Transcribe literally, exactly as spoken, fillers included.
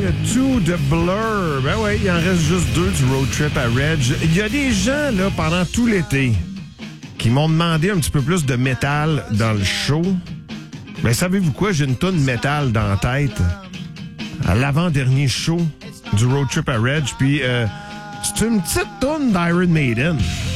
to the Blur. Ben oui, il en reste juste deux du road trip à Reg. Il y a des gens, là, pendant tout l'été, qui m'ont demandé un petit peu plus de métal dans le show. Ben, savez-vous quoi? J'ai une tonne métal dans la tête. À l'avant-dernier show du road trip à Reg. Puis, euh, c'est une petite tonne d'Iron Maiden.